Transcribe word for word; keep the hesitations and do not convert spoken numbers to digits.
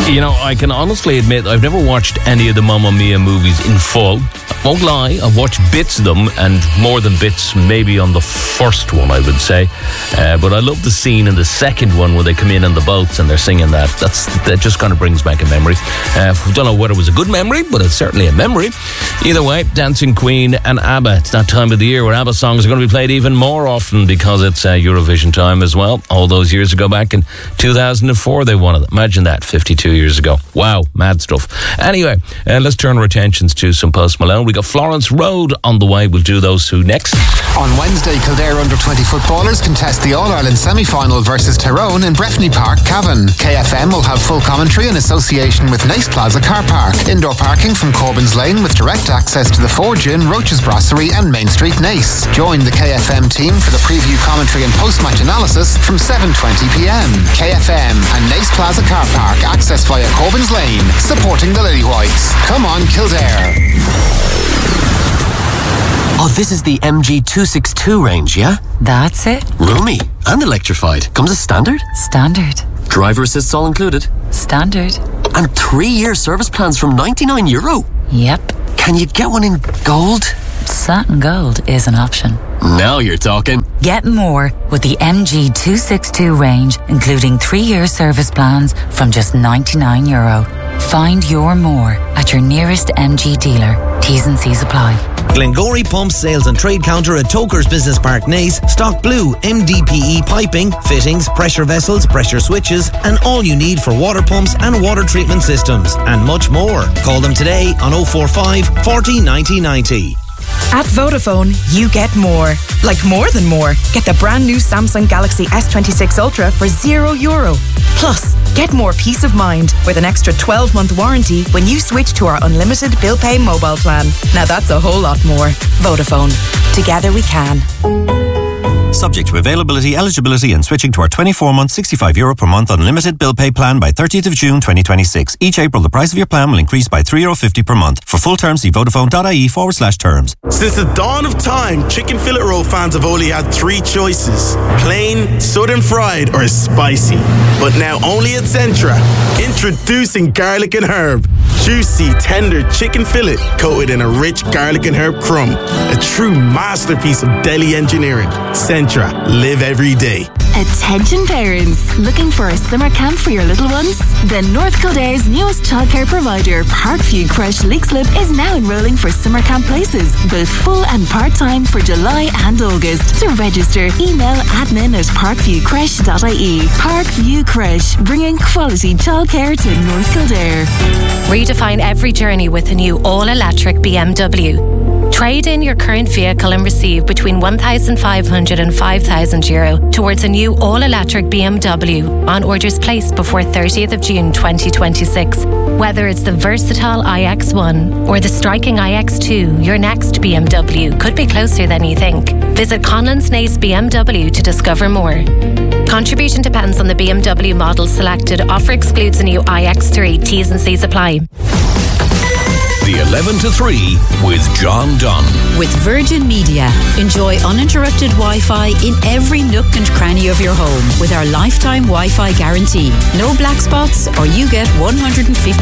You know, I can honestly admit I've never watched any of the Mamma Mia movies in full. I won't lie, I've watched bits of them, and more than bits, maybe on the first one, I would say. Uh, but I love the scene in the second one where they come in on the boats and they're singing that. That's That just kind of brings back a memory. Uh, I don't know whether it was a good memory, but it's certainly a memory. Either way, Dancing Queen and ABBA. It's that time of the year where ABBA songs are going to be played even more often because it's uh, Eurovision time as well. All those years ago, back in two thousand four, they won it. Imagine that, fifty-two years ago. Wow, mad stuff. Anyway, uh, let's turn our attentions to some Post Malone. We got Florence Road on the way. We'll do those two next. On Wednesday, Kildare under twenty footballers contest the All-Ireland semi-final versus Tyrone in Breffni Park, Cavan. K F M will have full commentary in association with Nace Plaza Car Park. Indoor parking from Corbyn's Lane with direct access to the Forge Inn, Roach's Brasserie and Main Street Nace. Join the K F M team for the preview commentary and post-match analysis from seven twenty p m. K F M and Nace Plaza Car Park, access via Corbyn's Lane, supporting the Lily Whites. Come on, Kildare. Oh, this is the M G two sixty-two range, yeah? That's it. Roomy and electrified. Comes as standard? Standard. Driver assists all included? Standard. And three-year service plans from ninety-nine euro? Yep. Can you get one in gold? Satin gold is an option. Now you're talking. Get more with the M G two sixty-two range, including three-year service plans from just ninety-nine euro. Find your more at your nearest M G dealer. T's and C's apply. Glengory Pumps Sales and Trade Counter at Tokers Business Park, Naas stock blue M D P E piping, fittings, pressure vessels, pressure switches and all you need for water pumps and water treatment systems and much more. Call them today on oh four five, forty, ninety, ninety. At Vodafone, you get more. Like more than more. Get the brand new Samsung Galaxy S twenty-six Ultra for zero euro. Plus, get more peace of mind with an extra twelve month warranty when you switch to our unlimited bill pay mobile plan. Now that's a whole lot more. Vodafone. Together we can. Subject to availability, eligibility and switching to our twenty-four month, sixty-five euro per month unlimited bill pay plan by thirtieth of June twenty twenty-six. Each April, the price of your plan will increase by three euro fifty per month. For full terms, see vodafone.ie forward slash terms. Since the dawn of time, chicken fillet roll fans have only had three choices: plain, southern fried, or spicy. But now only at Centra. Introducing garlic and herb. Juicy, tender chicken fillet coated in a rich garlic and herb crumb. A true masterpiece of deli engineering. Centra. Live every day. Attention parents, looking for a summer camp for your little ones? Then North Kildare's newest childcare provider, Parkview Creche Leixlip, is now enrolling for summer camp places, both full and part-time for July and August. To register, email admin at parkview creche dot I E. Parkview Creche, bringing quality childcare to North Kildare. Redefine every journey with a new all-electric B M W. Trade in your current vehicle and receive between one thousand five hundred and five thousand euro towards a new all-electric B M W on orders placed before thirtieth of June twenty twenty-six. Whether it's the versatile i X one or the striking i X two, your next B M W could be closer than you think. Visit Conlon's Naas B M W to discover more. Contribution depends on the B M W model selected. Offer excludes a new i X three. T's and C's apply. The eleven to three with John Dunn. With Virgin Media, enjoy uninterrupted Wi-Fi in every nook and cranny of your home with our lifetime Wi-Fi guarantee. No black spots or you get one hundred fifty